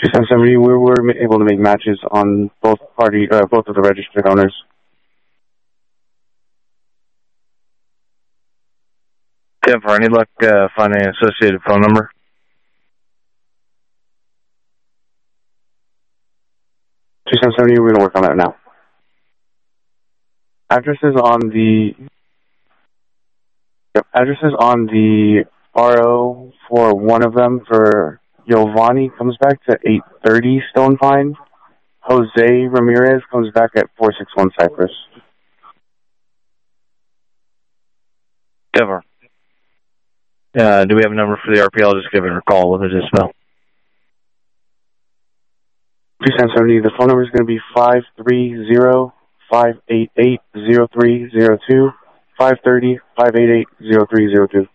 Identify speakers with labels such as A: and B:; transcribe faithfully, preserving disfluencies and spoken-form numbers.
A: two seven seventy, we were able to make matches on both party, uh, both of the registered owners.
B: Denver, any luck uh, finding an associated phone number?
A: two seven seventy, we're going to work on that now. Addresses on the yep, addresses on the R O for one of them for Giovanni comes back to eight thirty Stone Pine. Jose Ramirez comes back at four sixty-one Cypress.
B: Denver. Uh, do we have a number for the R P L? Just give it a call with a dispel.
A: two seven seventy, the phone number is going to be five three zero, five eight eight, zero three zero two, five three zero, five eight eight, zero three zero two.